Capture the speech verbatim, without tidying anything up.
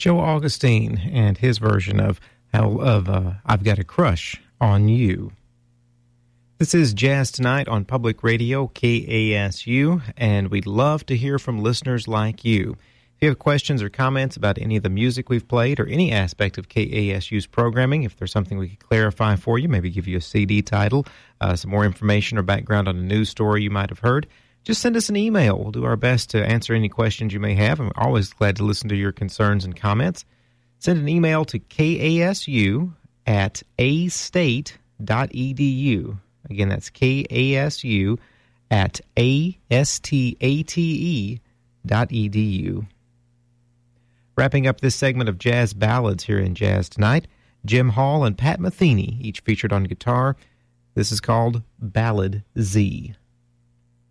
Joe Augustine and his version of how of uh, I've Got a Crush on You. This is Jazz Tonight on Public Radio, K A S U, and we'd love to hear from listeners like you. If you have questions or comments about any of the music we've played or any aspect of K A S U's programming, if there's something we could clarify for you, maybe give you a C D title, uh, some more information or background on a news story you might have heard, just send us an email. We'll do our best to answer any questions you may have. I'm always glad to listen to your concerns and comments. Send an email to K A S U at a state dot e d u. Again, that's K A S U at A S T A T E dot E D U. Wrapping up this segment of Jazz Ballads here in Jazz Tonight, Jim Hall and Pat Metheny, each featured on guitar. This is called Ballad Z.